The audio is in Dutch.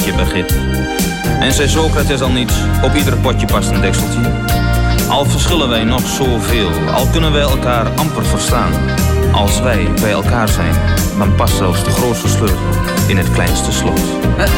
potje begit. En zei Socrates al niet, op ieder potje past een dekseltje. Al verschillen wij nog zoveel, al kunnen wij elkaar amper verstaan. Als wij bij elkaar zijn, dan past zelfs de grootste sleutel in het kleinste slot.